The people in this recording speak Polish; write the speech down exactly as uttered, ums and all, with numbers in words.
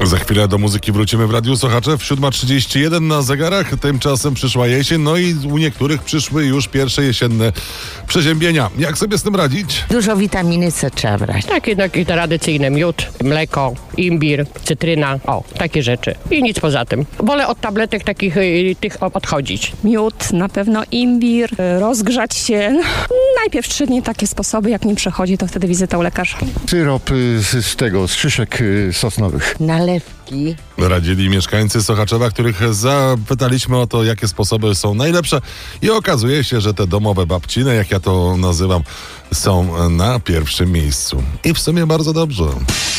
Za chwilę do muzyki wrócimy w Radiu Słuchacze. W siódma trzydzieści jeden na zegarach. Tymczasem przyszła jesień, no i u niektórych przyszły już pierwsze jesienne przeziębienia. Jak sobie z tym radzić? Dużo witaminy C trzeba brać. Takie, takie tradycyjne, miód, mleko, imbir, cytryna, o, takie rzeczy. I nic poza tym. Wolę od tabletek takich y, tych odchodzić. Miód, na pewno imbir, rozgrzać się. Najpierw trzy dni takie sposoby, jak nie przechodzi, to wtedy wizyta u lekarza. Syrop y, z, z tego, z szyszek y, sosnowych. Nalewki. Radzili mieszkańcy Sochaczewa, których zapytaliśmy o to, jakie sposoby są najlepsze, i okazuje się, że te domowe babciny, jak ja to nazywam, są na pierwszym miejscu. I w sumie bardzo dobrze.